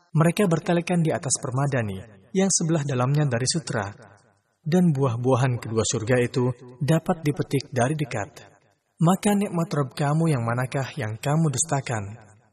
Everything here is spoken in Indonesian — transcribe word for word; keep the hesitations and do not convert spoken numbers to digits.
Mereka bertelekan di atas permadani, yang sebelah dalamnya dari sutra, dan buah-buahan kedua surga itu dapat dipetik dari dekat. Maka nikmat Rabb kamu yang manakah yang kamu dustakan?